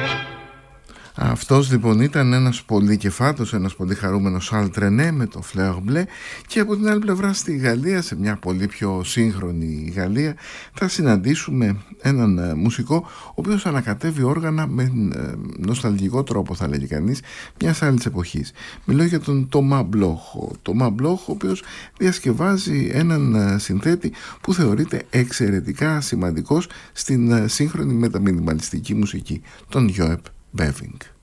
Αυτός λοιπόν ήταν ένας πολύ κεφάτος, ένας πολύ χαρούμενος Charles Trenet με το Fleur Bleu, και από την άλλη πλευρά στη Γαλλία, σε μια πολύ πιο σύγχρονη Γαλλία, θα συναντήσουμε έναν μουσικό ο οποίος ανακατεύει όργανα με νοσταλγικό τρόπο, θα λέγει κανείς, μιας άλλης εποχής. Μιλώ για τον Thomas Bloch. Ο Thomas Bloch, ο οποίος διασκευάζει έναν συνθέτη που θεωρείται εξαιρετικά σημαντικός στην σύγχρονη μεταμινιμαλιστική μουσική, τον Joep Beving.